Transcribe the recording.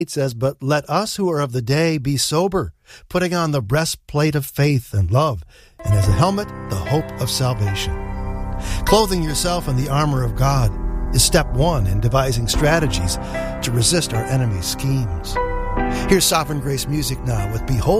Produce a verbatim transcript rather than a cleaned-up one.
It says, but let us who are of the day be sober, putting on the breastplate of faith and love, and as a helmet, the hope of salvation. Clothing yourself in the armor of God is step one in devising strategies to resist our enemy's schemes. Here's Sovereign Grace music now with Behold